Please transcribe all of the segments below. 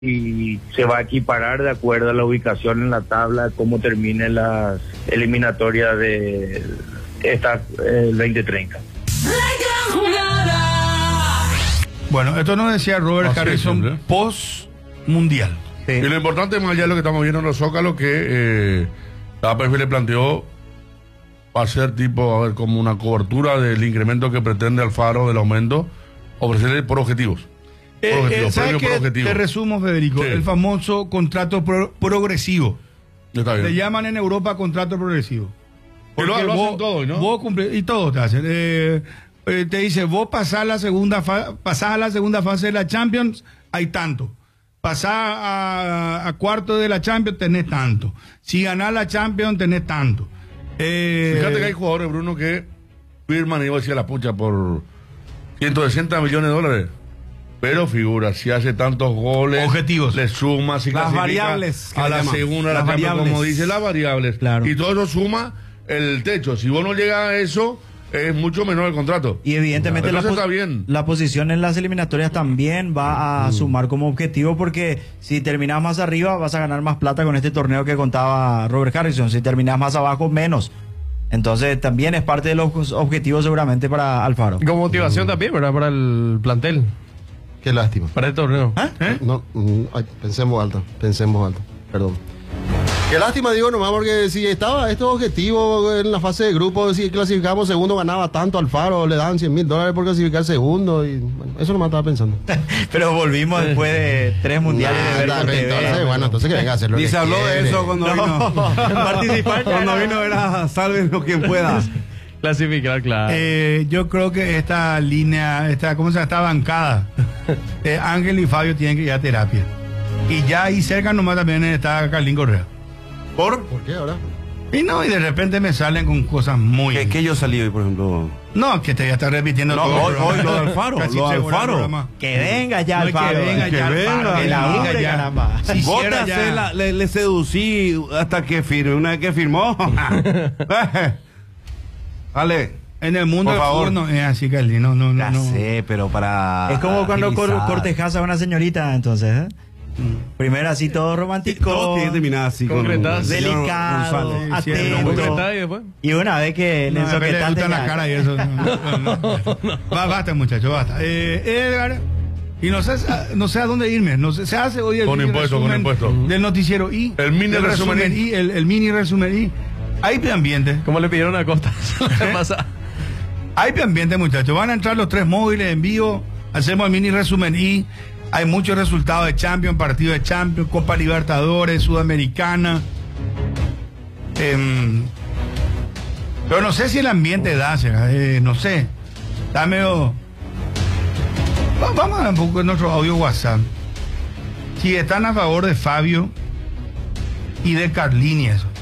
y se va a equiparar de acuerdo a la ubicación en la tabla, cómo termine las eliminatorias de esta 2030. Bueno, esto nos decía Robert Harrison post-mundial. Sí. Y lo importante, más allá de lo que estamos viendo en los Zócalos, que la APF le planteó hacer como una cobertura del incremento que pretende Alfaro, del aumento, ofrecerle por objetivos. ¿Sabes qué? Te resumo, Federico. Sí. El famoso contrato progresivo. Está bien. Le llaman en Europa contrato progresivo. Y lo hacen todo, ¿no? Vos y todo te hacen. Te dice, vos pasás a la segunda fase de la Champions, hay tanto. Pasás a cuarto de la Champions, tenés tanto. Si ganás la Champions, tenés tanto. Fíjate que hay jugadores, Bruno, que firman, iba a decir la pucha, por 160 millones de dólares. Pero figura, si hace tantos goles, objetivos, le suma, si las variables a la segunda, las variables, como dice, las variables. Claro. Y todo eso suma el techo. Si vos no llegas a eso, es mucho menor el contrato. Y evidentemente está bien. La posición en las eliminatorias también va a sumar como objetivo, porque si terminás más arriba vas a ganar más plata con este torneo que contaba Robert Harrison. Si terminás más abajo, menos. Entonces también es parte de los objetivos seguramente para Alfaro. Como motivación también, ¿verdad? Para el plantel. Qué lástima. Para el torneo. No, pensemos alto, perdón. Qué lástima, digo nomás, porque si estaba estos objetivos en la fase de grupo, si clasificamos segundo ganaba tanto Alfaro, le dan $100,000 por clasificar segundo, y bueno, eso nomás estaba pensando. Pero volvimos después de 3 mundiales de ver por TV. Bueno, entonces que venga a hacerlo. Ni se habló de eso cuando vino. Participar cuando vino era sálvenlo quien pueda. Clasificar, claro. Yo creo que esta línea, esta bancada, Ángel y Fabio tienen que ir a terapia. Y ya ahí cerca nomás también está Carlín Correa. ¿Por qué ahora? Y de repente me salen con cosas muy... ¿Qué yo salí hoy, por ejemplo? No, que te voy a estar repitiendo no, todo. Hoy lo de Alfaro, Que venga ya Alfaro. Que venga ya Alfaro. Que la venga ya. Vos le seducí hasta que firme. Una vez que firmó... Vale. En el mundo del fútbol no es así, Carlín. No. sé, pero para... Es como cuando cortejas a una señorita, entonces, ¿eh? Primero así todo romántico, todo tiene que terminar así, delicado, atento, y una vez que le ensoquetaste la cara y eso basta, muchachos, basta. Edgar, y no sé a dónde irme, no sé, se hace hoy el con impuesto del noticiero y el mini resumen y el mini resumen y hay ambiente, como le pidieron a Costa hay ambiente, muchachos, van a entrar los 3 móviles en vivo, hacemos el mini resumen y hay muchos resultados de Champions, partidos de Champions, Copa Libertadores, Sudamericana. Pero no sé si el ambiente da, no sé. Está medio... Vamos a ver un poco en nuestro audio WhatsApp. Si están a favor de Fabio y de Carlín y eso.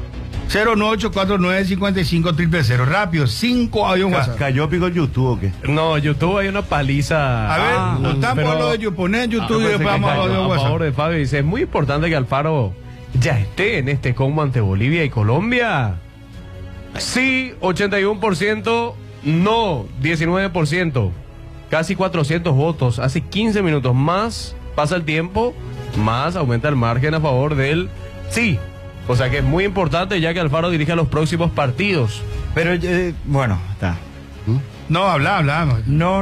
098495500. Rápido, 5 audios WhatsApp. ¿Cayó pico YouTube o qué? No, YouTube hay una paliza. A ver, estamos lo de YouTube. Poné YouTube y después vamos a audio WhatsApp. A favor de Fabio dice, es muy importante que Alfaro ya esté en este combo ante Bolivia y Colombia. Sí, 81%, no, 19%. Casi 400 votos. Hace 15 minutos más pasa el tiempo, más aumenta el margen a favor del sí. O sea que es muy importante ya que Alfaro dirige a los próximos partidos. Pero, bueno, está. No, habla. No.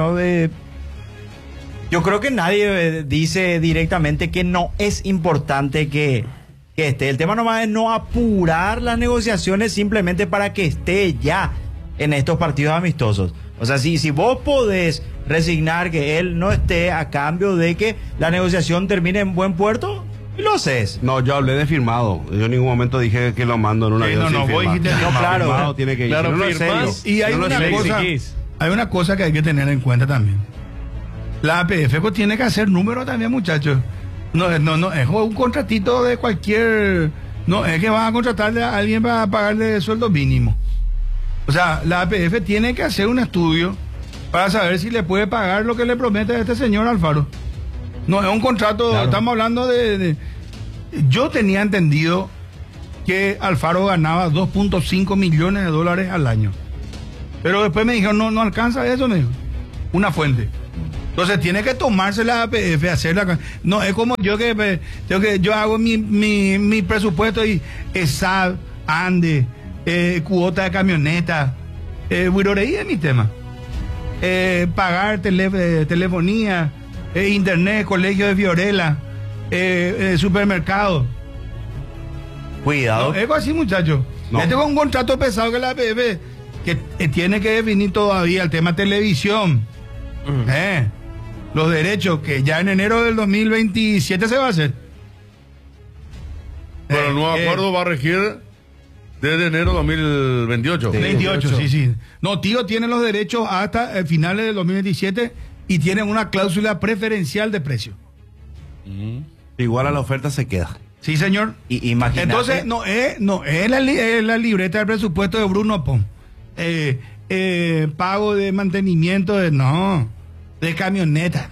Yo creo que nadie dice directamente que no es importante que esté. El tema nomás es no apurar las negociaciones simplemente para que esté ya en estos partidos amistosos. O sea, si vos podés resignar que él no esté a cambio de que la negociación termine en buen puerto, lo haces. No, yo hablé de firmado. Yo en ningún momento dije que lo mando en una avión sin firmar. Claro. Firmado tiene que ir. Claro, y hay una cosa que hay que tener en cuenta también. La APF pues tiene que hacer números también, muchachos. No es un contratito de cualquier... No, es que van a contratarle a alguien para pagarle sueldo mínimo. O sea, la APF tiene que hacer un estudio para saber si le puede pagar lo que le promete a este señor Alfaro. No, es un contrato, claro. Estamos hablando de... Yo tenía entendido que Alfaro ganaba 2.5 millones de dólares al año. Pero después me dijeron, no alcanza eso, me dijo. Una fuente. Entonces tiene que tomarse la APF, hacerla. No, es como yo yo hago mi presupuesto y ESAB, ANDE, cuota de camioneta, Wiroreí es mi tema. Pagar telefonía, internet, colegio de Fiorella, supermercado. Cuidado. No, es así, muchachos. No. Este es un contrato pesado que la APF, que tiene que definir todavía el tema televisión. Los derechos que ya en enero del 2027 se va a hacer. Pero el nuevo acuerdo va a regir desde enero de 2028. 28, sí. No, Tío tiene los derechos hasta finales del 2027 y tiene una cláusula preferencial de precio. Igual a la oferta se queda. Sí, señor. Y imagínate. Entonces, no es la libreta del presupuesto de Bruno Pon. Pago de mantenimiento de camioneta.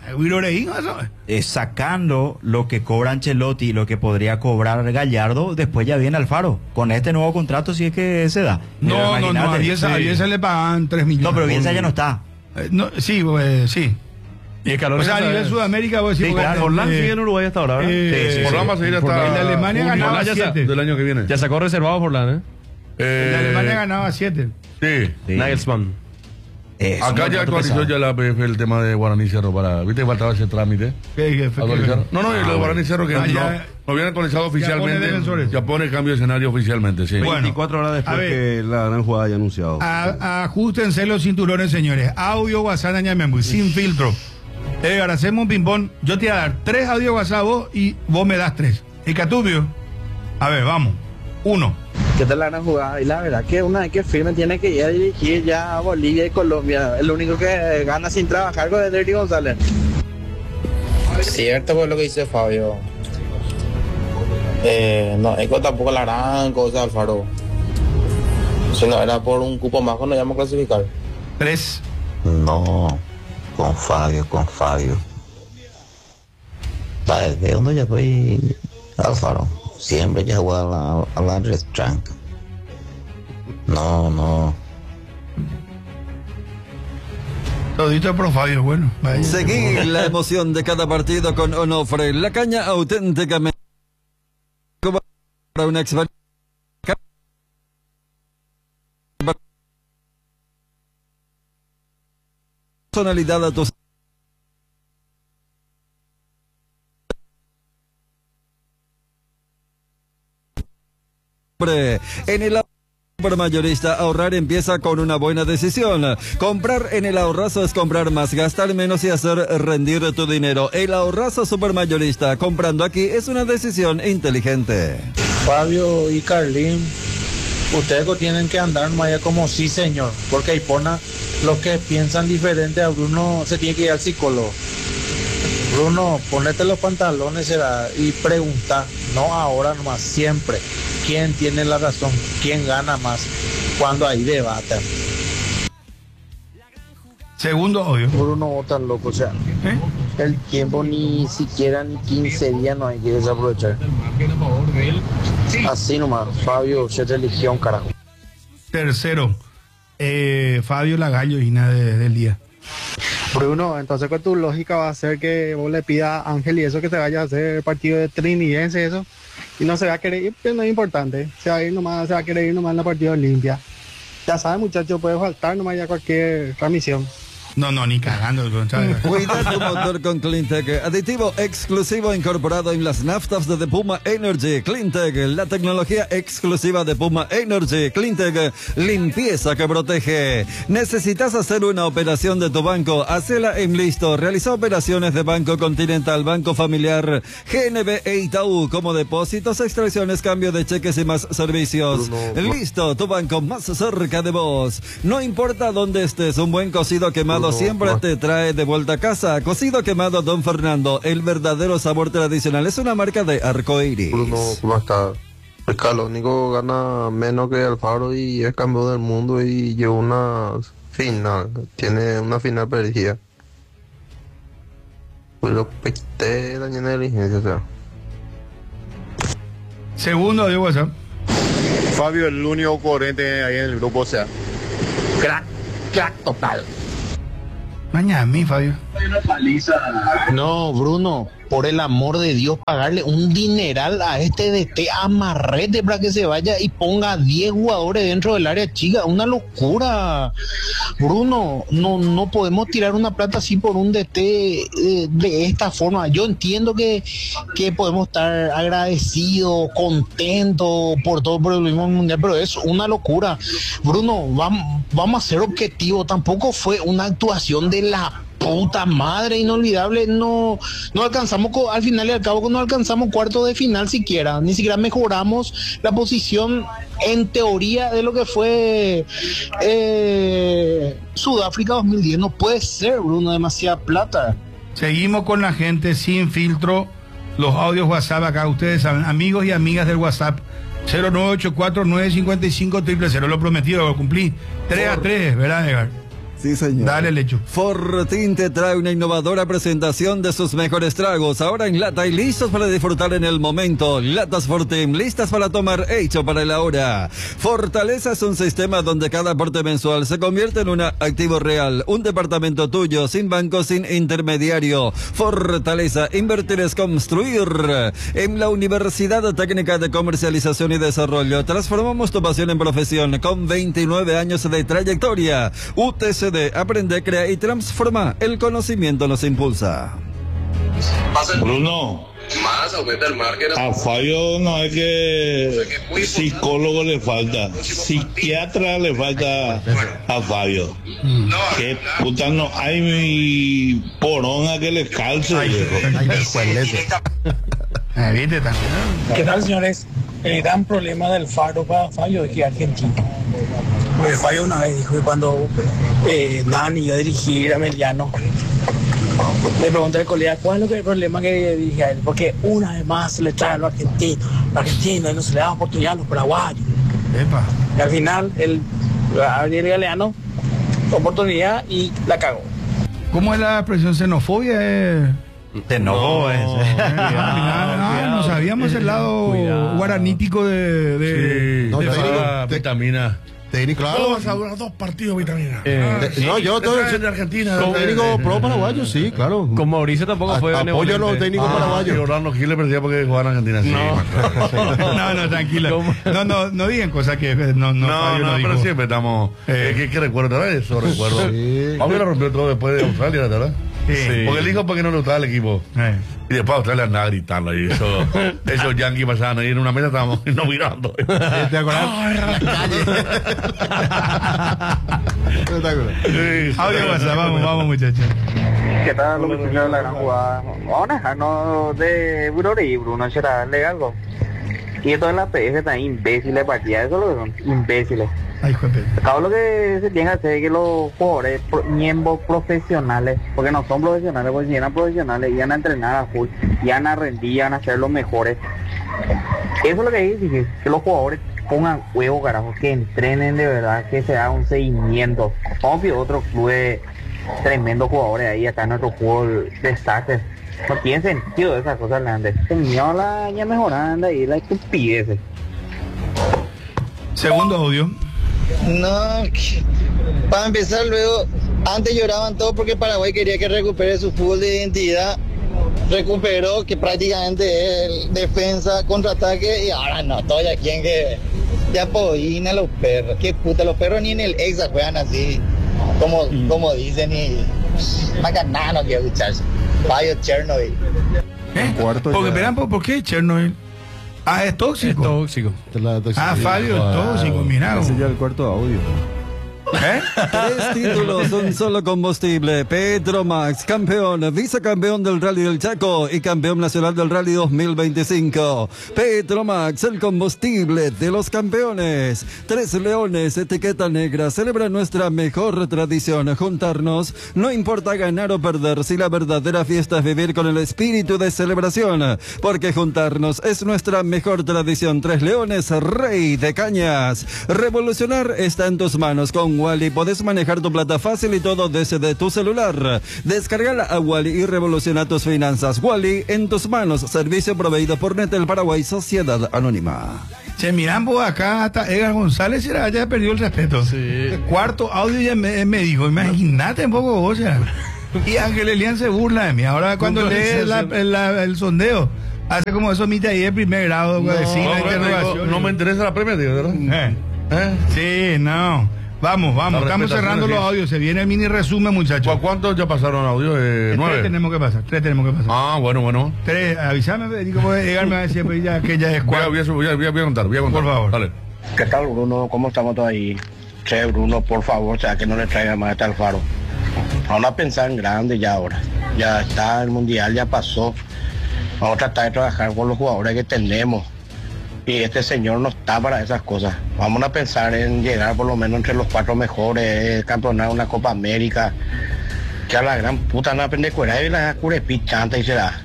Sacando lo que cobra Ancelotti y lo que podría cobrar Gallardo, después ya viene Alfaro. Con este nuevo contrato, si es que se da. No, a Bielsa le pagan 3 millones. No, pero Bielsa ya no está. Sí. Y el calor O sea, a nivel Sudamérica, vos decís, claro. Forlán sigue en Uruguay hasta ahora, ¿verdad? Forlán va a seguir hasta En Alemania junio ganaba 7. del año que viene. Ya sacó reservado Forlán, En Alemania ganaba 7. Sí. Nagelsmann. Acá ya actualizó ya la APF el tema de Guaraní Cerro ¿viste que faltaba ese trámite? Actualizar. No, lo de Guaraní Cerro que no viene actualizado oficialmente. Ya pone cambio de escenario oficialmente, sí. Bueno, 24 horas después a ver. que la gran jugada haya anunciado. Ajustense los cinturones, señores. Audio WhatsApp Ñamembu, sin filtro. Edgar, hacemos un ping-pong. Yo te voy a dar 3 audio WhatsApp a vos y vos me das 3. ¿Y Catubio? A ver, vamos. 1. ¿Qué tal la gran jugada? Y la verdad que una vez que firme tiene que ir a dirigir ya a Bolivia y Colombia. El único que gana sin trabajar es Derry González. Cierto fue lo que dice Fabio. No, Eco tampoco la gran cosa, Alfaro. Si no era por un cupo más, no íbamos a clasificar. 3. No, con Fabio. Desde uno ya voy Alfaro. Siempre ya voy a la restaurante. No. Todito por Fabio, bueno. Vaya. Seguí la emoción de cada partido con Onofre, la caña auténticamente para una experiencia. Personalidad a tus en el supermayorista. Ahorrar empieza con una buena decisión. Comprar en el ahorrazo es comprar más, gastar menos y hacer rendir tu dinero. El ahorrazo supermayorista, comprando aquí, es una decisión inteligente. Fabio y Carlín, ustedes tienen que andar más como sí señor, porque ahí pone los que piensan diferente a Bruno, se tiene que ir al psicólogo. Bruno, ponete los pantalones y pregunta, no ahora nomás, siempre, quién tiene la razón, quién gana más, cuando hay debate. Segundo audio. Bruno, tan loco, o sea, el tiempo ni siquiera ni 15 días no hay que desaprovechar. Así nomás, Fabio, se religión, carajo. Tercero, Fabio la gallina del día. Bruno, entonces con tu lógica va a ser que vos le pidas a Ángel y eso que se vaya a hacer el partido de Trinidense eso y no se va a querer ir, pero no es importante, se va a querer ir nomás en la partida Olimpia. Ya sabes, muchachos, puede faltar nomás ya cualquier transmisión. No, ni cagando. Cuida tu motor con Cleantech, aditivo exclusivo incorporado en las naftas de Puma Energy. Cleantech, la tecnología exclusiva de Puma Energy. Cleantech, limpieza que protege. ¿Necesitas hacer una operación de tu banco? Hacela en Listo. Realiza operaciones de Banco Continental, Banco Familiar, GNB e Itaú, como depósitos, extracciones, cambio de cheques y más servicios. Listo, tu banco más cerca de vos. No importa dónde estés, un buen cocido quemado siempre te trae de vuelta a casa. Cocido quemado Don Fernando, el verdadero sabor tradicional. Es una marca de Arcoiris. Bruno, ¿cómo está? El Calónico gana menos que Alfaro y es campeón del mundo y lleva una final. Tiene una final perdida. Pues lo peste la llena de diligencia, o sea. Segundo audio WhatsApp. Fabio, el único coherente ahí en el grupo, o sea. Crack total. Mañana, Fabio. No, Bruno, por el amor de Dios, pagarle un dineral a este DT amarrete para que se vaya y ponga 10 jugadores dentro del área chica. Una locura. Bruno, no podemos tirar una plata así por un DT de esta forma. Yo entiendo que podemos estar agradecidos, contentos por todo por el mismo mundial, pero es una locura. Bruno, vamos a ser objetivos. Tampoco fue una actuación de la puta madre inolvidable. No alcanzamos, al final y al cabo no alcanzamos cuarto de final siquiera, ni siquiera mejoramos la posición en teoría de lo que fue Sudáfrica 2010. No puede ser, Bruno, demasiada plata. Seguimos con la gente sin filtro, los audios WhatsApp acá, ustedes saben, amigos y amigas del WhatsApp, 0984-955-000, lo prometido, lo cumplí, 3-3, ¿verdad, Edgar? Sí, señor. Dale, Lecho. Fortín te trae una innovadora presentación de sus mejores tragos, ahora en lata y listos para disfrutar en el momento. Latas Fortín, listas para tomar, hecho para el ahora. Fortaleza es un sistema donde cada aporte mensual se convierte en un activo real, un departamento tuyo, sin banco, sin intermediario. Fortaleza, invertir es construir. En la Universidad Técnica de Comercialización y Desarrollo, transformamos tu pasión en profesión con 29 años de trayectoria. UTC aprende, crea y transforma. El conocimiento nos impulsa. Bruno, a Fabio no es que psicólogo le falta, psiquiatra le falta a Fabio. Que puta no hay poronga que le calce. ¿Qué tal, señores? El gran problema del Faro para Fabio es que es argentino. Porque Fabio una vez dijo que cuando Dani iba a dirigir a Meliano, le pregunté al colega cuál es el problema que dirige a él, porque una vez más se le trae a los argentinos y no se le da oportunidad a los paraguayos. Epa. Y al final él va a venir Galeano, oportunidad y la cagó. ¿Cómo es la expresión xenofobia? No sabíamos el lado guaranítico de vitamina. Claro. Vamos a durar 2 partidos vitamina. Yo todo de Argentina. Técnico pro paraguayo, sí, claro. Con Mauricio tampoco fue apoyo a los técnicos paraguayos. Orlando Gil le perdía porque jugaban en Argentina. No, tranquilo. No digan cosas que no pero siempre estamos. ¿Qué recuerdo de eso? Recuerdo. Fabio lo rompió todo después de Australia, ¿verdad? Sí. Porque él dijo porque no le gustaba el equipo. Y después Australia andaba gritando ahí. Esos yankees pasaban ahí en una mesa, estábamos no mirando. ¿Te acuerdas? Audio WhatsApp, vamos muchachos. ¿Qué tal, los vecinos de la gran jugada? Vamos a dejarnos de Burori, Bruno, será legal. Y esto en la PF están imbéciles para allá, eso es lo que son, imbéciles. Acabo lo que se tiene que hacer es que los jugadores miembros profesionales, porque no son profesionales, porque si eran profesionales iban a entrenar a full, iban a rendir, iban a ser los mejores. Eso es lo que dice, que los jugadores pongan huevo, carajo, que entrenen de verdad, que se haga un seguimiento. Vamos a ver otros clubes tremendos jugadores ahí, acá en nuestro juego desastre. No tiene sentido esas cosas, Hernández. Señora, ya mejorando ahí la estupidez. Segundo audio. No, para empezar luego, antes lloraban todos porque Paraguay quería que recupere su fútbol de identidad, recuperó que prácticamente es defensa, contraataque y ahora no, todos ya quieren que ya podían a los perros, qué puta, los perros ni en el Exa juegan así, como dicen y Macaná no quiere escucharse, Fabio Chernobyl. ¿Por qué Chernobyl? Es tóxico. Fabio es tóxico, mira. Ese ya el cuarto audio. 3 títulos, un solo combustible. Petromax, campeón, vicecampeón del Rally del Chaco y campeón nacional del Rally 2025. Petromax, el combustible de los campeones. 3 leones, etiqueta negra, celebra nuestra mejor tradición. Juntarnos, no importa ganar o perder, si la verdadera fiesta es vivir con el espíritu de celebración. Porque juntarnos es nuestra mejor tradición. 3 leones, rey de cañas. Revolucionar está en tus manos con Con Wally podés manejar tu plata fácil y todo desde tu celular. Descargala a Wally y revoluciona tus finanzas. Wally en tus manos. Servicio proveído por Netel Paraguay, Sociedad Anónima. Che, miran vos acá hasta Edgar González ya perdió el respeto. Sí. Cuarto audio ya me dijo, imagínate un poco vos ya. Y Ángel Elian se burla de mí. Ahora cuando lee el sondeo, hace como eso mite ahí de primer grado, interrogación. No me interesa la premia, tío, ¿verdad? Sí, no. Vamos, estamos cerrando los audios. Se viene el mini resumen, muchachos. ¿Cuántos ya pasaron audios? 9. 3 tenemos que pasar. Ah, bueno. 3, avísame, Federico, puede llegarme a decir que ya es 4. Voy a contar. Por favor. Dale. ¿Qué tal, Bruno? ¿Cómo estamos todos ahí? Che, Bruno, por favor, que no le traiga más este Alfaro. Vamos a pensar en grande ya ahora. Ya está, el mundial ya pasó. Vamos a tratar de trabajar con los jugadores que tenemos. Y este señor no está para esas cosas. Vamos a pensar en llegar por lo menos entre los 4 mejores, campeonar una Copa América. Que a la gran puta no aprende cuera y la curepi chanta y será.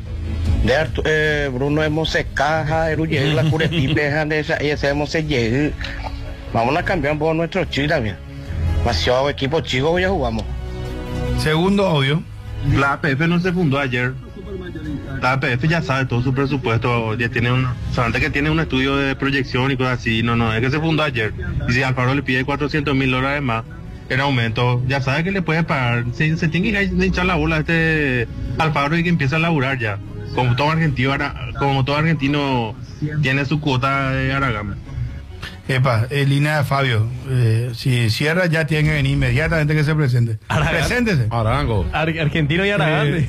Bruno hemos caja, eruye la curepi y ese hemos se. Vamos a cambiar un poco nuestro chile también. Demasiado equipo chico ya jugamos. Segundo audio. La APF no se fundó ayer. La APF ya sabe todo su presupuesto, ya tiene solamente que tiene un estudio de proyección y cosas así. No, es que se fundó ayer. Y si Alfaro le pide $400,000 más en aumento, ya sabe que le puede pagar. Se tiene que hinchar la bola a este Alfaro y que empiece a laburar ya. Como todo argentino tiene su cuota de Aragán. Línea de Fabio, si cierra ya tiene que venir inmediatamente que se presente. Preséntese. Arango. Argentino y Aragán.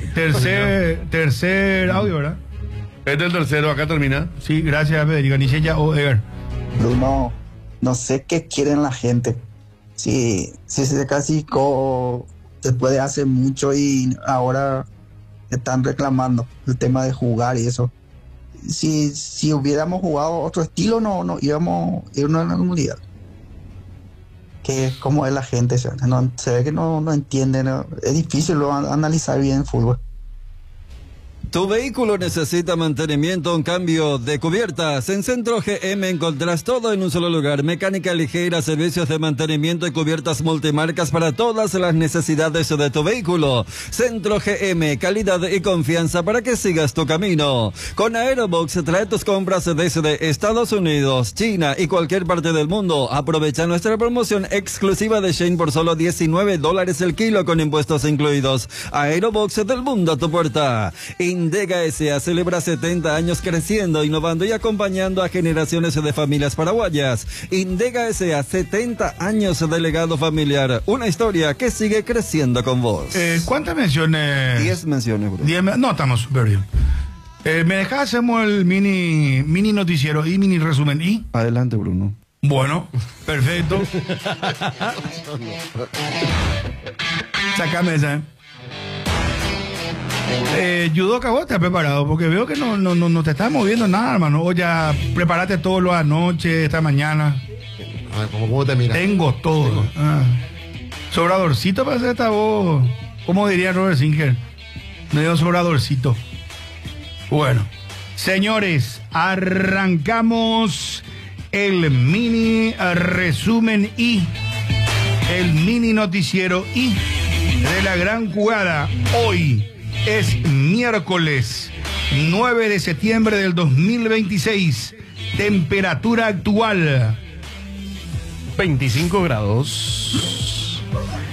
Tercer audio, ¿verdad? Este es el tercero, acá termina. Sí, gracias, Federico. Nicella o Edgar. Bruno, no sé qué quieren la gente. Si se clasificó después de hace mucho y ahora están reclamando el tema de jugar y eso. Si hubiéramos jugado otro estilo, no íbamos a irnos en el mundial. Que es como es la gente, se ve que no entienden, es difícil analizar bien el fútbol. Tu vehículo necesita mantenimiento, un cambio de cubiertas. En Centro GM encontrás todo en un solo lugar. Mecánica ligera, servicios de mantenimiento y cubiertas multimarcas para todas las necesidades de tu vehículo. Centro GM, calidad y confianza para que sigas tu camino. Con Aerobox trae tus compras desde Estados Unidos, China y cualquier parte del mundo. Aprovecha nuestra promoción exclusiva de Shane por solo $19 el kilo con impuestos incluidos. Aerobox del mundo a tu puerta. Indega S.A. celebra 70 años creciendo, innovando y acompañando a generaciones de familias paraguayas. Indega S.A. 70 años de legado familiar. Una historia que sigue creciendo con vos. ¿Cuántas menciones? 10 menciones, bro. No, estamos súper bien. ¿Me dejás hacemos el mini noticiero y mini resumen? ¿Y? Adelante, Bruno. Bueno, perfecto. Sácame esa, Yudoka, vos estás preparado, porque veo que no te estás moviendo nada, hermano. O ya preparaste todo lo anoche, esta mañana. ¿Cómo te miras? Tengo todo. Sobradorcito para hacer esta voz. ¿Cómo diría Robert Singer? Medio sobradorcito. Bueno, señores, arrancamos el mini resumen y el mini noticiero y de la gran jugada. Hoy es miércoles 9 de septiembre del 2026. Temperatura actual 25 grados.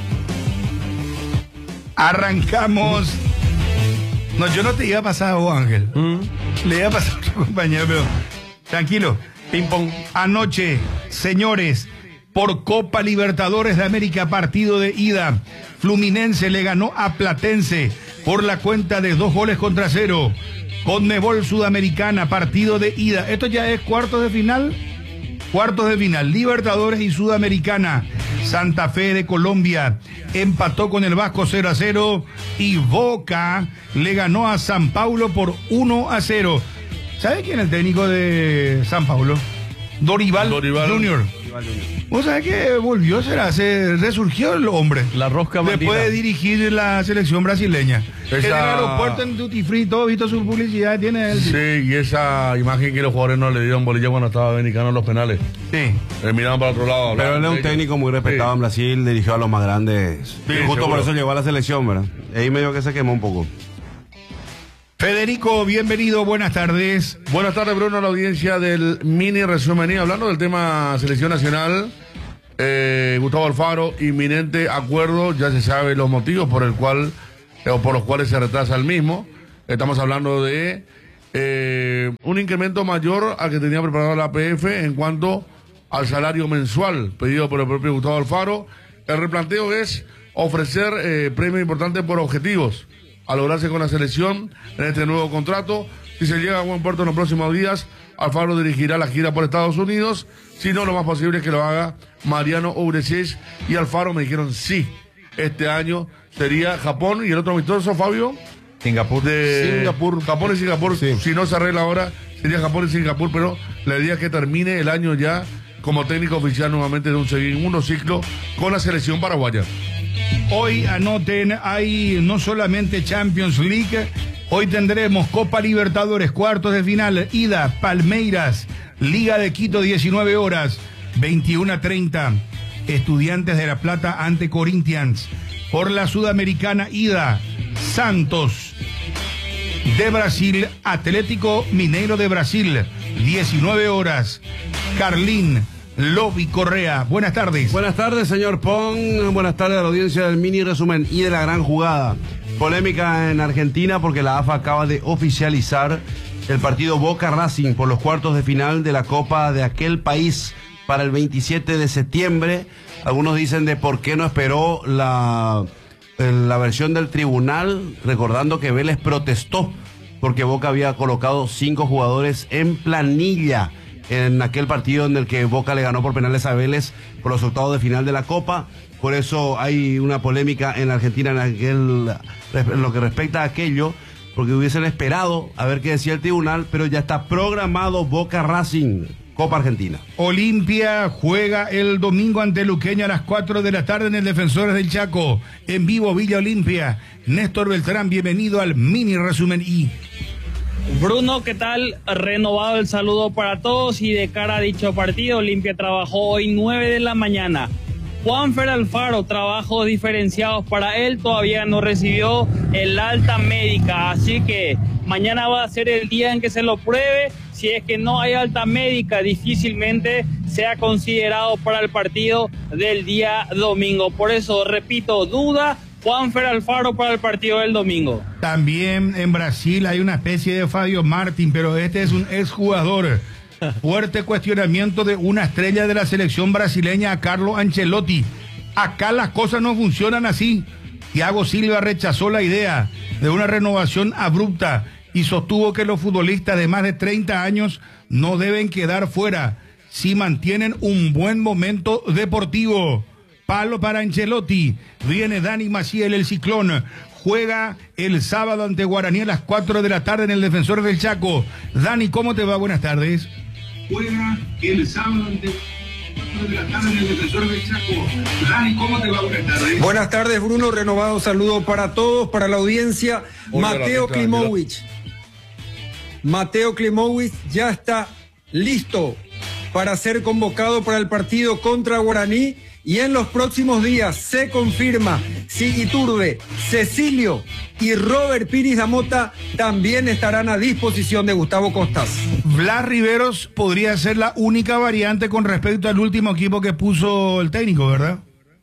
Arrancamos. No, yo no te iba a pasar a vos, Ángel. Le iba a pasar a tu compañero, pero tranquilo. Ping pong. Anoche, señores, por Copa Libertadores de América, partido de ida, Fluminense le ganó a Platense por la cuenta de 2-0. Conmebol Sudamericana, partido de ida. Esto ya es cuartos de final, Libertadores y Sudamericana. Santa Fe de Colombia empató con el Vasco 0-0 y Boca le ganó a San Paulo por 1-0. ¿Sabe quién es el técnico de San Paulo? Dorival Junior. Vos sabés que volvió, se resurgió el hombre. La rosca maldita. Después de dirigir la selección brasileña. En el aeropuerto, en Duty Free, todo visto su publicidad, tiene él. Sí, y esa imagen que los jugadores no le dieron bolilla cuando estaba Dominicano en los penales. Sí. Miraban para otro lado. Pero él es un técnico muy respetado en Brasil, dirigió a los más grandes. Sí, justo seguro. por eso llegó a la selección, ¿verdad? Ahí medio que se quemó un poco. Federico, bienvenido, buenas tardes. Buenas tardes, Bruno, a la audiencia del mini resumen. Y hablando del tema selección nacional, Gustavo Alfaro, inminente acuerdo, ya se sabe los motivos por los cuales se retrasa el mismo. Estamos hablando de un incremento mayor al que tenía preparado la APF en cuanto al salario mensual pedido por el propio Gustavo Alfaro. El replanteo es ofrecer premios importantes por objetivos a lograrse con la selección en este nuevo contrato. Si se llega a buen puerto en los próximos días, Alfaro dirigirá la gira por Estados Unidos. Si no, lo más posible es que lo haga Mariano Uresis y Alfaro. Me dijeron sí, este año sería Japón y el otro amistoso, Fabio. Singapur. Japón y Singapur. Sí. Si no se arregla ahora, sería Japón y Singapur, pero la idea es que termine el año ya como técnico oficial nuevamente de un segundo ciclo con la selección paraguaya. Hoy anoten, hay no solamente Champions League, hoy tendremos Copa Libertadores, cuartos de final, ida, Palmeiras, Liga de Quito, 19 horas, 21:30, Estudiantes de La Plata ante Corinthians. Por la Sudamericana, ida, Santos de Brasil, Atlético Mineiro de Brasil, 19 horas, Carlín, Lobby Correa. Buenas tardes. Buenas tardes, señor Pong. Buenas tardes a la audiencia del mini resumen y de la gran jugada. Polémica en Argentina porque la AFA acaba de oficializar el partido Boca Racing por los cuartos de final de la Copa de aquel país para el 27 de septiembre. Algunos dicen de por qué no esperó la versión del tribunal, recordando que Vélez protestó porque Boca había colocado 5 jugadores en planilla en aquel partido en el que Boca le ganó por penales a Vélez por los octavos de final de la Copa. Por eso hay una polémica en Argentina en lo que respecta a aquello, porque hubiesen esperado a ver qué decía el tribunal, pero ya está programado Boca Racing, Copa Argentina. Olimpia juega el domingo ante Luqueña a las 4 de la tarde en el Defensores del Chaco. En vivo, Villa Olimpia. Néstor Beltrán, bienvenido al mini resumen y... Bruno, ¿qué tal? Renovado el saludo para todos y de cara a dicho partido, Olimpia trabajó hoy 9 de la mañana. Juanfer Alfaro, trabajos diferenciados para él, todavía no recibió el alta médica, así que mañana va a ser el día en que se lo pruebe. Si es que no hay alta médica, difícilmente sea considerado para el partido del día domingo. Por eso, repito, duda Juanfer Alfaro para el partido del domingo. También en Brasil hay una especie de Fabio Martín, pero este es un exjugador. Fuerte cuestionamiento de una estrella de la selección brasileña, a Carlo Ancelotti. Acá las cosas no funcionan así. Thiago Silva rechazó la idea de una renovación abrupta y sostuvo que los futbolistas de más de 30 años no deben quedar fuera si mantienen un buen momento deportivo. Palo para Ancelotti. Viene Dani Maciel, el Ciclón. Juega el sábado ante Guaraní a las 4 de la tarde en el Defensor del Chaco. Dani, ¿cómo te va? Buenas tardes. Juega el sábado ante 4 de la tarde en el Defensor del Chaco. Dani, ¿cómo te va? Buenas tardes. Buenas tardes, Bruno. Renovado saludo para todos, para la audiencia. Mateo Klimovic. Mateo Klimovic ya está listo para ser convocado para el partido contra Guaraní. Y en los próximos días se confirma si Iturbe, Cecilio y Robert Piris da Mota también estarán a disposición de Gustavo Costas. Blas Riveros podría ser la única variante con respecto al último equipo que puso el técnico, ¿verdad?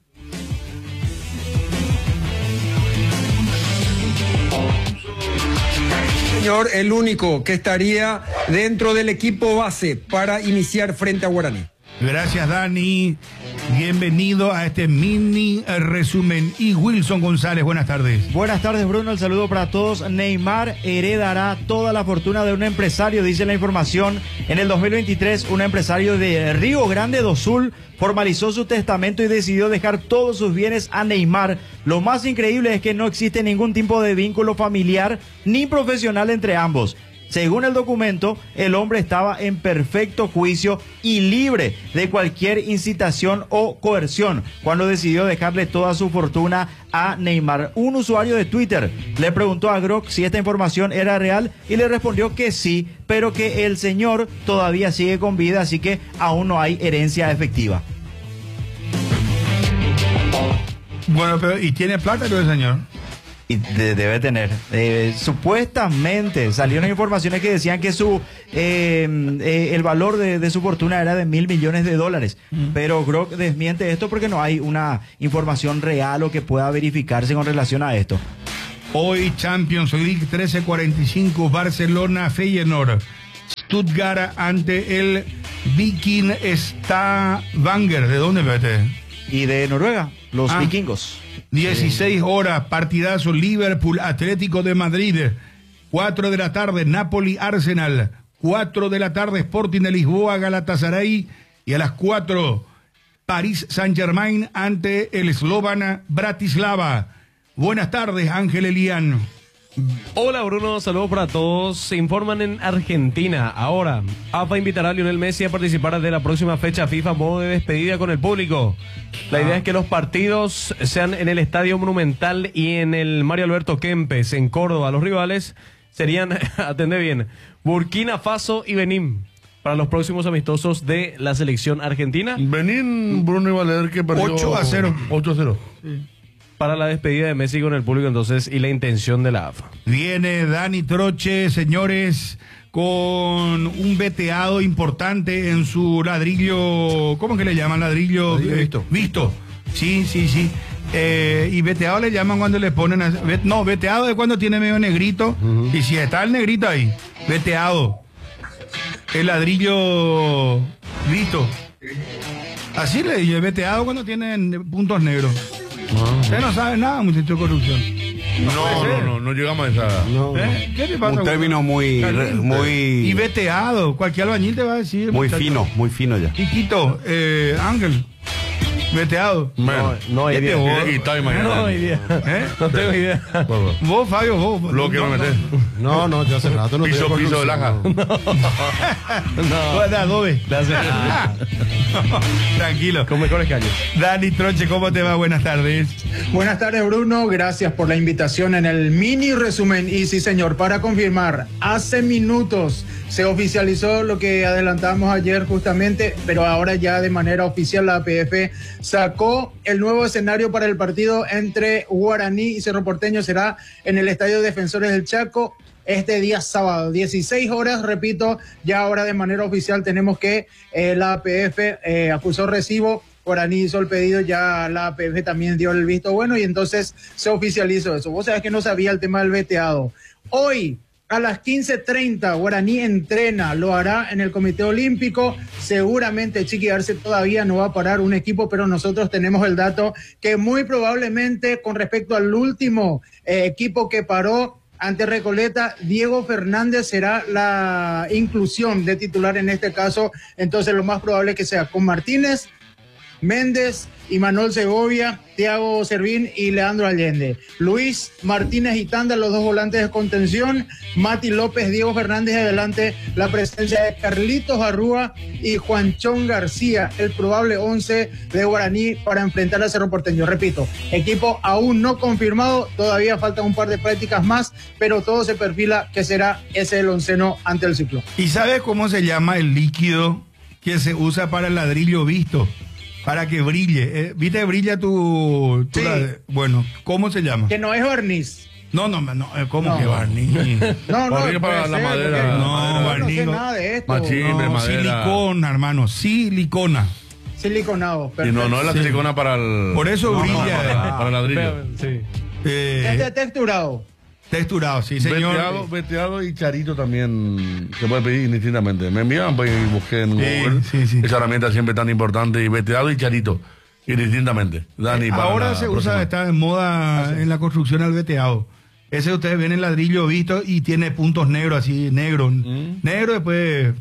Señor, el único que estaría dentro del equipo base para iniciar frente a Guaraní. Gracias, Dani. Bienvenido a este mini resumen. Y Wilson González, buenas tardes. Buenas tardes, Bruno. El saludo para todos. Neymar heredará toda la fortuna de un empresario, dice la información. En el 2023, un empresario de Río Grande do Sul formalizó su testamento y decidió dejar todos sus bienes a Neymar. Lo más increíble es que no existe ningún tipo de vínculo familiar ni profesional entre ambos. Según el documento, el hombre estaba en perfecto juicio y libre de cualquier incitación o coerción cuando decidió dejarle toda su fortuna a Neymar. Un usuario de Twitter le preguntó a Grok si esta información era real y le respondió que sí, pero que el señor todavía sigue con vida, así que aún no hay herencia efectiva. Bueno, pero ¿y tiene plata el señor? Y debe tener. Supuestamente salieron informaciones que decían que el valor de su fortuna era de $1.000 millones. Pero Grok desmiente esto porque no hay una información real o que pueda verificarse con relación a esto. Hoy Champions League 13:45, Barcelona Feyenoord, Stuttgart ante el Viking Stavanger. ¿De dónde vete? Y de Noruega, los vikingos. 16 horas, partidazo Liverpool Atlético de Madrid. 4 de la tarde, Napoli Arsenal. 4 de la tarde, Sporting de Lisboa Galatasaray. Y a las 4, París Saint-Germain ante el Slovan Bratislava. Buenas tardes, Ángel Elian. Hola Bruno, saludos para todos. Se informan en Argentina. Ahora, AFA invitará a Lionel Messi a participar de la próxima fecha FIFA a modo de despedida con el público. La idea es que los partidos sean en el Estadio Monumental y en el Mario Alberto Kempes, en Córdoba. Los rivales serían, atendé bien, Burkina Faso y Benín para los próximos amistosos de la selección argentina. Benín, Bruno iba a leer que perdió 8-0. 8-0. Sí. Para la despedida de Messi con el público, entonces, y la intención de la AFA. Viene Dani Troche, señores, con un veteado importante en su ladrillo. ¿Cómo que le llaman? Ladrillo visto. Sí. Y veteado le llaman cuando le ponen no, veteado es cuando tiene medio negrito. Y si está el negrito ahí, veteado. El ladrillo visto. Así le dije, veteado cuando tienen puntos negros. Usted no sabe nada, muchacho, de corrupción. No llegamos a esa. ¿Qué te pasa? Un término muy. Y veteado, cualquier albañil te va a decir. Muy muchacho. fino ya. Chiquito, Ángel. Veteado. No hay idea. No tengo idea. Vos, Fabio, vos. Lo que me metés. No, yo hace rato no Piso de laja. No, de adobe. Tranquilo. Con mejores caños. Dani Troche, ¿cómo te va? Buenas tardes. Buenas tardes, Bruno. Gracias por la invitación en el mini resumen. Y sí, señor, para confirmar, hace minutos se oficializó lo que adelantamos ayer justamente, pero ahora ya de manera oficial la APF sacó el nuevo escenario para el partido entre Guaraní y Cerro Porteño. Será en el Estadio Defensores del Chaco este día sábado, 16 horas, repito, ya ahora de manera oficial tenemos que la APF acusó recibo, Guaraní hizo el pedido, ya la APF también dio el visto bueno y entonces se oficializó eso. Vos sabés que no sabía el tema del veteado. Hoy, a las 15:30, Guaraní entrena, lo hará en el Comité Olímpico. Seguramente Chiqui Arce todavía no va a parar un equipo, pero nosotros tenemos el dato que muy probablemente con respecto al último equipo que paró ante Recoleta, Diego Fernández será la inclusión de titular en este caso. Entonces lo más probable es que sea con Martínez, Méndez, Imanol Segovia, Thiago Servín y Leandro Allende. Luis Martínez y Tanda, los dos volantes de contención. Mati López, Diego Fernández, adelante la presencia de Carlitos Arrúa y Juanchón García, el probable 11 de Guaraní para enfrentar a Cerro Porteño. Repito, equipo aún no confirmado, todavía faltan un par de prácticas más, pero todo se perfila que será ese el onceno ante el ciclo. ¿Y sabes cómo se llama el líquido que se usa para el ladrillo visto? Para que brille. ¿Viste que brilla tu sí. Bueno, ¿cómo se llama? Que no es barniz. No, ¿cómo que barniz? No, para la madera. No, barniz. No sé nada de esto. Machimbre, madera. Silicona, hermano, silicona. Siliconado. Y no es la silicona para el... Por eso brilla. Para el ladrillo. Sí. Es texturado. Texturado, sí, señor. Veteado y charito también se puede pedir indistintamente. Me envían, pues, y busqué en Google. Sí. Esa herramienta siempre tan importante. Y veteado y charito, indistintamente. Dani, ahora se usa, está en moda en la construcción el veteado. Ese ustedes ven el ladrillo visto y tiene puntos negros, así, negro. Negro, después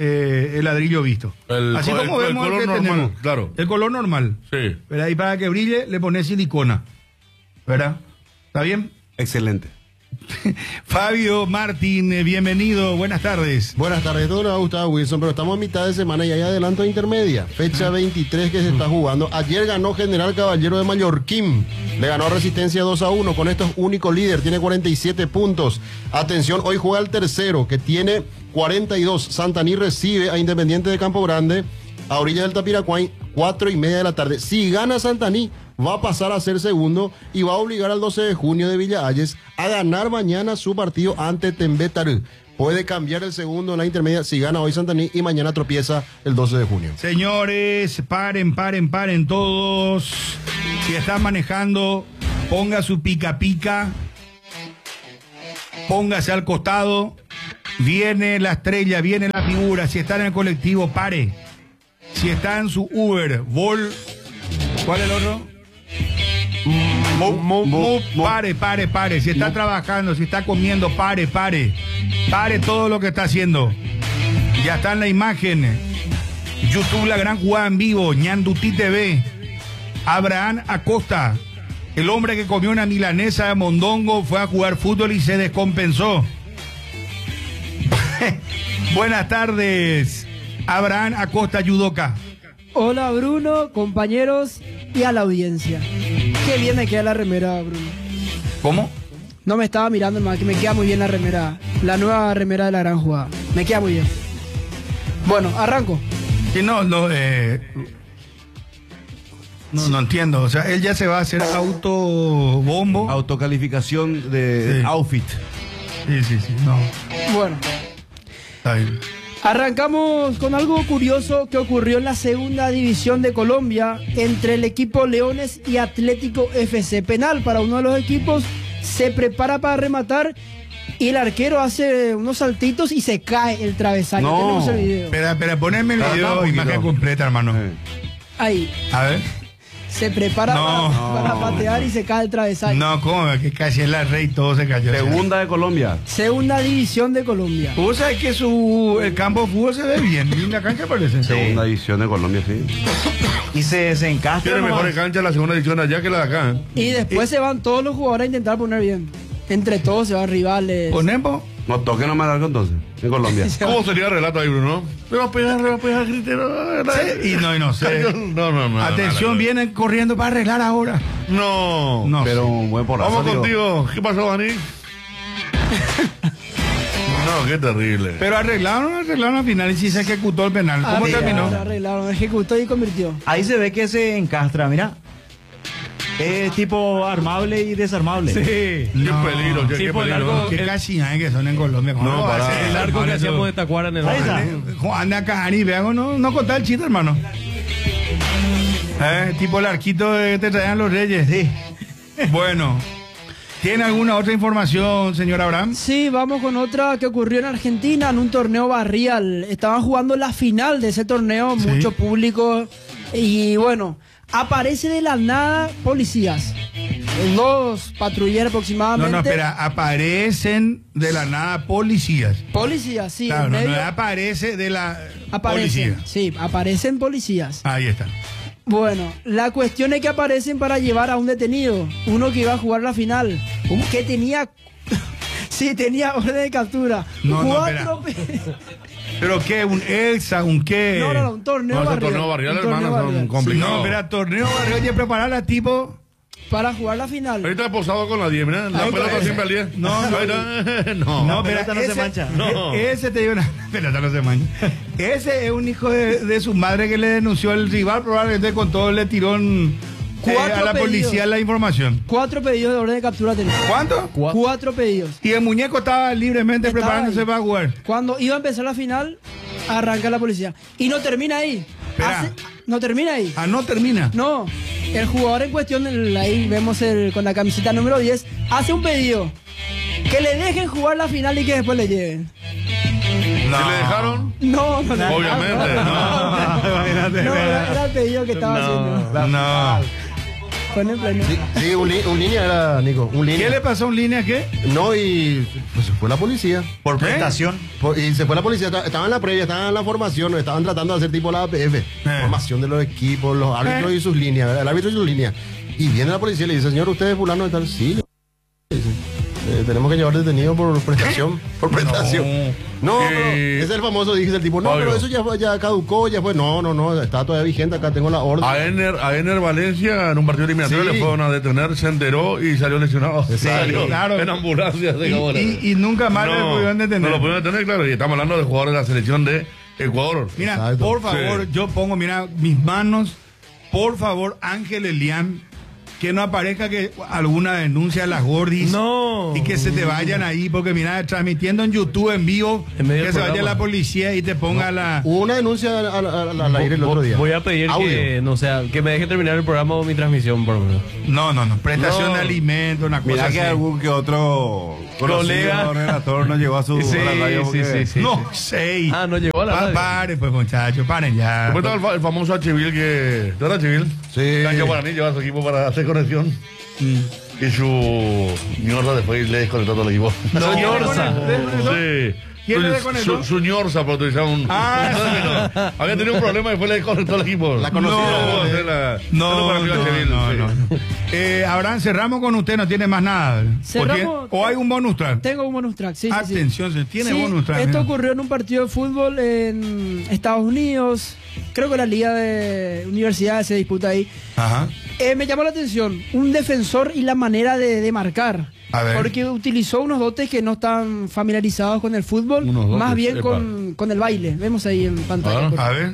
el ladrillo visto. Así como vemos el color normal, tenemos. Claro. El color normal. Sí. ¿Verdad? Y para que brille, le pones silicona. ¿Verdad? ¿Está bien? Excelente. Fabio Martín, bienvenido, buenas tardes. Buenas tardes, todo le ha gustado, Wilson, pero estamos a mitad de semana y hay adelanto intermedia. Fecha 23 que se está jugando. Ayer ganó General Caballero de Mallorquín. Le ganó a Resistencia 2-1. Con esto es único líder, tiene 47 puntos. Atención, hoy juega el tercero, que tiene 42. Santaní recibe a Independiente de Campo Grande a orilla del Tapiracuay, 4:30 de la tarde. Si gana Santaní, va a pasar a ser segundo y va a obligar al 12 de junio de Villa Hayes a ganar mañana su partido ante Tembétarú. Puede cambiar el segundo en la intermedia si gana hoy Santaní y mañana tropieza el 12 de junio. Señores, paren todos. Si están manejando, ponga su pica, póngase al costado. Viene la estrella, viene la figura. Si está en el colectivo, pare. Si está en su Uber, Vol, ¿cuál es el otro? Pare. Si está trabajando, si está comiendo, pare. Pare todo lo que está haciendo. Ya está en la imagen. YouTube, la gran jugada en vivo. Ñandutí TV. Abraham Acosta, el hombre que comió una milanesa de mondongo, fue a jugar fútbol y se descompensó. Buenas tardes, Abraham Acosta, judoka. Hola Bruno, compañeros y a la audiencia. Qué bien me queda la remera, Bruno. ¿Cómo? No me estaba mirando más, que me queda muy bien la remera. La nueva remera de la gran jugada. Me queda muy bien. Bueno, arranco. Sí, no entiendo. O sea, él ya se va a hacer autobombo. Autocalificación de outfit. Sí, no. Bueno. Está bien. Arrancamos con algo curioso que ocurrió en la segunda división de Colombia entre el equipo Leones y Atlético FC. Penal para uno de los equipos, se prepara para rematar y el arquero hace unos saltitos y se cae el travesaño. No. Tenemos el video. Espera, poneme el video, imagen completa, hermano. Ahí. A ver. Se prepara para patear y se cae el travesaño. No, ¿cómo? Que casi en la Rey todo se cayó. Segunda de Colombia. Segunda división de Colombia. ¿Vos sabés que el campo de fútbol se ve bien? ¿Y la cancha parece? Segunda división de Colombia, sí. Y se encastra. Tiene mejores canchas la segunda división allá que la de acá. Y después se van todos los jugadores a intentar poner bien. Entre todos se van rivales. ¿Ponemos? No toque nomás algo entonces, en Colombia. ¿Cómo sería el relato ahí, Bruno? Le va a pegar, gritero. Sí, y no sé. No. Atención, vienen corriendo para arreglar ahora. No. Pero un buen porrazo. Vamos contigo. ¿Qué pasó, Dani? No, qué terrible. Pero arreglaron al final y sí se ejecutó el penal. ¿Cómo terminó? Arreglaron, ejecutó y convirtió. Ahí se ve que se encastra, mira. Es tipo armable y desarmable. Sí. Qué peligro, qué peligro. Qué cachinadas que son en Colombia. No, para el arco que hacíamos de Tacuara en el Juan Acani, vean, no contar el chiste, hermano. Tipo el arquito que te traían los reyes. Sí. Bueno. ¿Tiene alguna otra información, señor Abraham? Sí, vamos con otra que ocurrió en Argentina en un torneo barrial. Estaban jugando la final de ese torneo, sí. Mucho público. Y bueno, aparece de la nada policías. 2 patrulleros aproximadamente. No, espera, aparecen de la nada policías. Policías, sí. Claro, no aparece de la policía. Sí, aparecen policías. Ahí está. Bueno, la cuestión es que aparecen para llevar a un detenido, uno que iba a jugar la final. ¿Cómo? Que tenía... sí, tenía orden de captura. No, ¿Pero qué? ¿Un EXA? ¿Un qué? No, un torneo barrial. Torneo barrial, hermano, son complicados. No, espera, torneo barrial y preparar a tipo... para jugar la final. Ahorita he posado con la 10, mira, la pelota siempre al 10. No, pelota no se mancha. Ese te digo una pelota no se mancha. Ese es un hijo de su madre que le denunció al rival, probablemente con todo le tiró a la policía la información. 4 pedidos de orden de captura tenía. ¿Cuánto? 4 pedidos. Y el muñeco estaba libremente preparándose para jugar. Cuando iba a empezar la final, arranca la policía. Y no termina ahí. No termina ahí. Ah, no termina. No. El jugador en cuestión, ahí vemos con la camiseta número 10, hace un pedido. Que le dejen jugar la final y que después le lleven. No. ¿Sí le dejaron? No. Obviamente. No, era el pedido que estaba haciendo. No. Sí, un línea era, Nico. Un línea. ¿Qué le pasó a un línea qué? No, y pues se fue la policía. ¿Por prestación? Y se fue la policía. Estaban en la previa, estaban en la formación, estaban tratando de hacer tipo la APF. Formación de los equipos, los árbitros y sus líneas, el árbitro y sus líneas. Y viene la policía y le dice, señor, ¿usted es fulano de tal? Sí. tenemos que llevar detenido por prestación. Por prestación. No, pero ese es el famoso, dice el tipo, no, Pablo. pero eso ya caducó, ya fue. No, está todavía vigente, acá tengo la orden. A Ener Valencia en un partido eliminatorio le fueron a detener, se enteró y salió lesionado. Salió claro. en ambulancia. Y nunca más le pudieron detener. No lo pudieron detener, claro. Y estamos hablando de jugadores de la selección de Ecuador. Mira, Exacto. por favor, yo pongo, mira, mis manos, por favor, Ángel Elian, que no aparezca que alguna denuncia a las gordis y que se te vayan ahí, porque mira, transmitiendo en YouTube en vivo, que se vaya la policía y te ponga la... Hubo una denuncia al aire el otro día. Voy a pedir que me deje terminar el programa o mi transmisión, por lo menos. No, prestación de alimentos, una cosa Mira así. que algún que otro Colega. relator no llegó a su Sí, a la radio sí, porque- sí. No sé. Ah, no llegó a la radio. Paren, pues, muchachos, paren ya. Después estaba el famoso Achivil que... ¿Te acuerdas Achivil? Sí. Cancha Guaraní lleva a su equipo para hacer conexión. Y su ñorza después le desconectó todo el equipo. No, ñorza. Sí. ¿Quién le desconectó? Su ñorza por utilizar un... Había tenido un problema y después le desconectó el equipo. La conocida. No. Abraham, cerramos con usted, no tiene más nada. Cerramos. ¿O hay un bonus track? Tengo un bonus track, sí. Atención, se tiene Sí, bonus track. esto mira. ocurrió en un partido de fútbol en Estados Unidos. Creo que la liga de universidades se disputa ahí. Ajá. Me llamó la atención un defensor y la manera de marcar. A ver. Porque utilizó unos dotes que no están familiarizados con el fútbol, Unos dotes, más bien epa. con el baile. Vemos ahí en pantalla. A ver.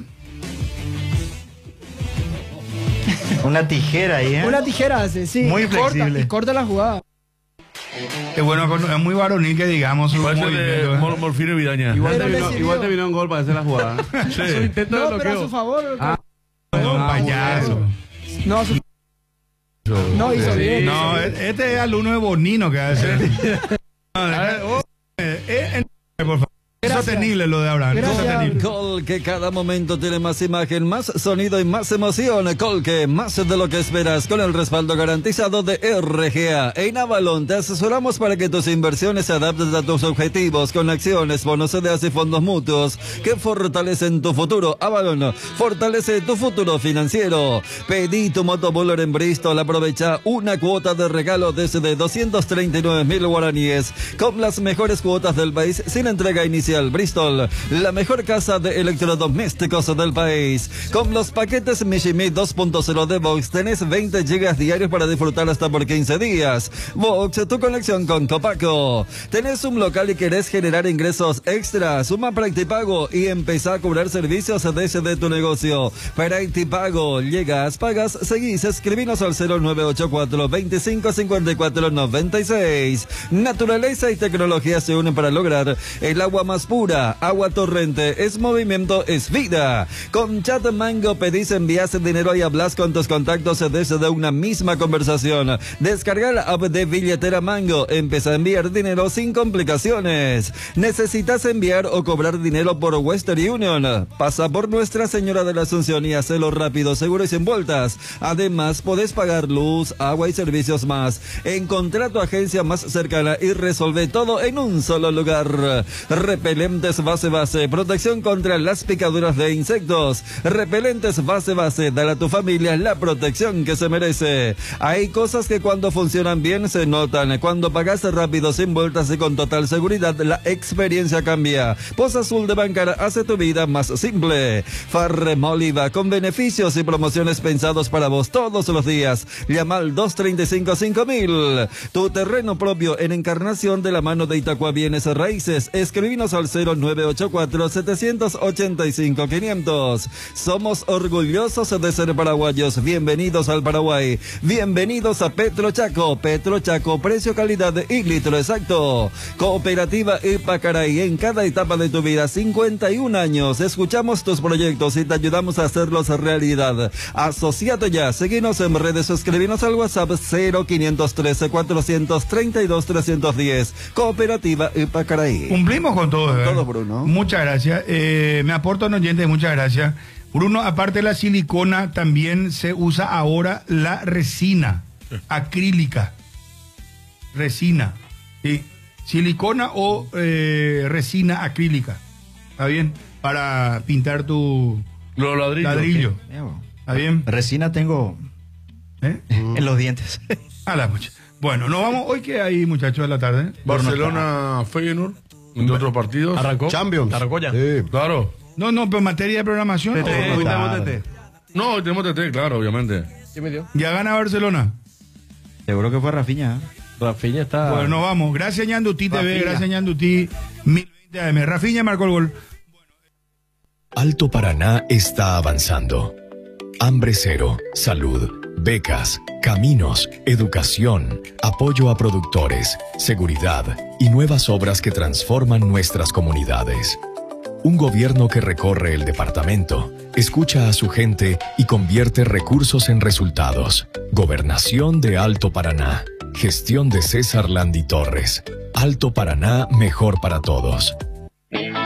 Una tijera ahí, ¿eh? Una tijera hace, sí. Muy y corta, flexible. y corta la jugada. Es bueno, es muy varonil que digamos su Parece movimiento, de ¿eh? Morfino y Vidaña. Igual te vino un gol para hacer la jugada. Sí. Su intento de No, pero a bloqueo. su favor. No, payaso. No, no hizo Sí. bien. No, este es alumno de Bonino que hace. Por favor. Es Gracias. sostenible lo de Abraham. Es Gracias. sostenible. Colque, cada momento tiene más imagen, más sonido y más emoción. Colque, más de lo que esperas, con el respaldo garantizado de RGA. En Avalon te asesoramos para que tus inversiones se adapten a tus objetivos, con acciones, bonos CDAs y fondos mutuos que fortalecen tu futuro. Avalon, fortalece tu futuro financiero. Pedí tu motobuller en Bristol, aprovecha una cuota de regalo desde 239,000 guaraníes, con las mejores cuotas del país, sin entrega inicial. Bristol, la mejor casa de electrodomésticos del país. Con los paquetes Mishimi 2.0 de Vox tenés 20 gigas diarios para disfrutar hasta por 15 días. Vox, tu conexión con Copaco. Tenés un local y querés generar ingresos extra. Suma Practipago y empezá a cobrar servicios desde tu negocio. Practipago, llegas, pagas, seguís. Escribinos al 0984 25 54 96. Naturaleza y tecnología se unen para lograr el agua más pura. Agua Torrente es movimiento, es vida. Con Chat Mango pedís, envías dinero y hablas con tus contactos desde una misma conversación. Descarga la app de billetera Mango. Empieza a enviar dinero sin complicaciones. ¿Necesitas enviar o cobrar dinero por Western Union? Pasa por Nuestra Señora de la Asunción y hacelo rápido, seguro y sin vueltas. Además, podés pagar luz, agua y servicios más. Encontrá tu agencia más cercana y resolve todo en un solo lugar. Repelentes base, protección contra las picaduras de insectos. Repelentes base, dale a tu familia la protección que se merece. Hay cosas que cuando funcionan bien se notan. Cuando pagas rápido, sin vueltas y con total seguridad, la experiencia cambia. Poza Azul de Bancara hace tu vida más simple. Farremoliva, con beneficios y promociones pensados para vos todos los días. Llama al 235-5000. Tu terreno propio en Encarnación, de la mano de Itacua Bienes Raíces. Escribinos al 0984-785-500. Somos orgullosos de ser paraguayos. Bienvenidos al Paraguay. Bienvenidos a Petro Chaco. Petro Chaco, precio, calidad y litro exacto. Cooperativa Ipacaraí, en cada etapa de tu vida, 51 años. Escuchamos tus proyectos y te ayudamos a hacerlos realidad. Asociate ya. Seguinos en redes o escribinos al WhatsApp 0513-432-310. Cooperativa Ipacaraí. Cumplimos con todo, ¿verdad? Todo, Bruno. Muchas gracias. Me aporta un oyente, muchas gracias. Bruno, aparte de la silicona, también se usa ahora la resina acrílica. Resina. ¿Sí? Silicona o resina acrílica. ¿Está bien? Para pintar tu Los ladrillos. ladrillo. ¿Está bien? Resina tengo en los dientes. A la mucha. Bueno, nos vamos hoy que hay, muchachos, de la tarde. Barcelona, Feyenoord, entre otros partidos. ¿Arrancó? Champions. ¿Arrancó ya? Sí, claro. No, pero en materia de programación. Hoy tenemos TT. No, hoy tenemos TT, claro, obviamente. ¿Qué me dio? Ya gana Barcelona. Seguro que fue Rafinha. Rafinha está... Bueno, nos vamos. Gracias, Ñanduti TV. Gracias, Ñanduti. 1020 AM. Rafinha marcó el gol. Alto Paraná está avanzando. Hambre cero, salud, becas, caminos, educación, apoyo a productores, seguridad y nuevas obras que transforman nuestras comunidades. Un gobierno que recorre el departamento, escucha a su gente y convierte recursos en resultados. Gobernación de Alto Paraná. Gestión de César Landi Torres. Alto Paraná, mejor para todos.